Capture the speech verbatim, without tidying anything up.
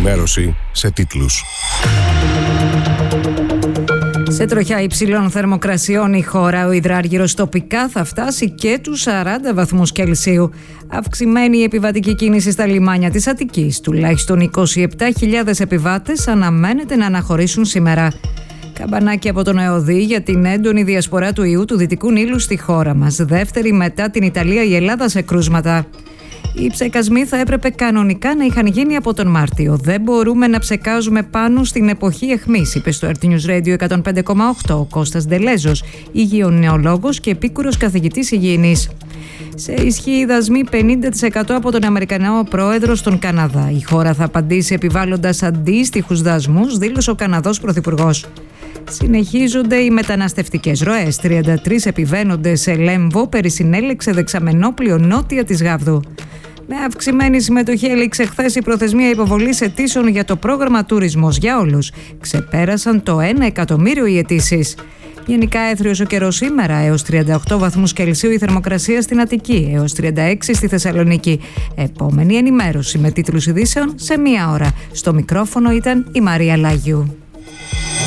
ενημέρωση σε τίτλους. Σε τροχιά υψηλών θερμοκρασιών η χώρα, ο υδράργυρος τοπικά θα φτάσει και τους σαράντα βαθμούς Κελσίου. Αυξημένη η επιβατική κίνηση στα λιμάνια της Αττικής. Τουλάχιστον είκοσι επτά χιλιάδες επιβάτες αναμένεται να αναχωρήσουν σήμερα. Καμπανάκι από τον ΕΟΔΗ για την έντονη διασπορά του ιού του Δυτικού Νείλου στη χώρα μας. Δεύτερη μετά την Ιταλία η Ελλάδα σε κρούσματα. Οι ψεκασμοί θα έπρεπε κανονικά να είχαν γίνει από τον Μάρτιο. Δεν μπορούμε να ψεκάζουμε πάνω στην εποχή αιχμής, είπε στο Earth News Radio εκατόν πέντε κόμμα οκτώ ο Κώστας Ντελέζος, υγειονεολόγος και επίκουρος καθηγητής υγιεινής. Σε ισχύ οι δασμοί πενήντα τοις εκατό από τον Αμερικανό πρόεδρο στον Καναδά. Η χώρα θα απαντήσει επιβάλλοντας αντίστοιχους δασμούς, δήλωσε ο Καναδός πρωθυπουργός. Συνεχίζονται οι μεταναστευτικές ροές. τριάντα τρεις επιβαίνοντες σε Λέμβο περισυνέλεξε δεξαμενόπλιο νότια της Γάβδου. Με αυξημένη συμμετοχή έληξε χθες η προθεσμία υποβολής αιτήσεων για το πρόγραμμα Τουρισμός για Όλους. Ξεπέρασαν το ένα εκατομμύριο οι αιτήσεις. Γενικά έθριος ο καιρός σήμερα, έως τριάντα οκτώ βαθμούς Κελσίου η θερμοκρασία στην Αττική, έως τριάντα έξι στη Θεσσαλονίκη. Επόμενη ενημέρωση με τίτλους ειδήσεων σε μία ώρα. Στο μικρόφωνο ήταν η Μαρία Λάγιου.